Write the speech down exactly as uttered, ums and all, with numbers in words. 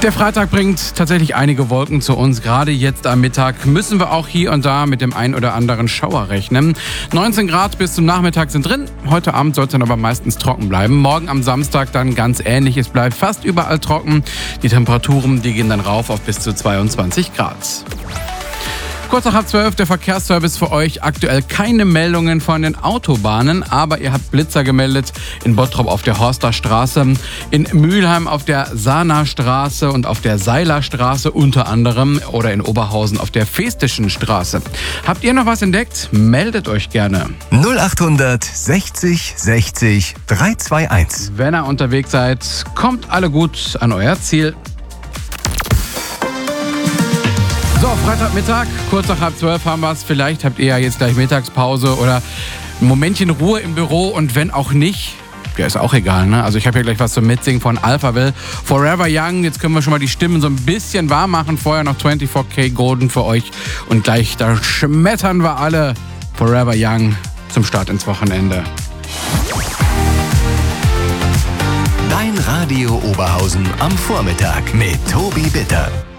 Der Freitag bringt tatsächlich einige Wolken zu uns. Gerade jetzt am Mittag müssen wir auch hier und da mit dem ein oder anderen Schauer rechnen. neunzehn Grad bis zum Nachmittag sind drin. Heute Abend soll es dann aber meistens trocken bleiben. Morgen am Samstag dann ganz ähnlich. Es bleibt fast überall trocken. Die Temperaturen, die gehen dann rauf auf bis zu zweiundzwanzig Grad. Kurz nach halb zwölf, der Verkehrsservice für euch. Aktuell keine Meldungen von den Autobahnen, aber ihr habt Blitzer gemeldet in Bottrop auf der Horster Straße, in Mülheim auf der Sahner Straße und auf der Seiler Straße unter anderem oder in Oberhausen auf der Festischen Straße. Habt ihr noch was entdeckt? Meldet euch gerne. null achthundert sechzig sechzig dreihunderteinundzwanzig. Wenn ihr unterwegs seid, kommt alle gut an euer Ziel. So, Freitagmittag, kurz nach halb zwölf haben wir es. Vielleicht habt ihr ja jetzt gleich Mittagspause oder ein Momentchen Ruhe im Büro. Und wenn auch nicht, ja, ist auch egal, ne? Also ich habe hier gleich was zum Mitsingen von Alphaville. Forever Young, jetzt können wir schon mal die Stimmen so ein bisschen warm machen. Vorher noch vierundzwanzig K Golden für euch. Und gleich, da schmettern wir alle Forever Young zum Start ins Wochenende. Dein Radio Oberhausen am Vormittag mit Tobi Bitter.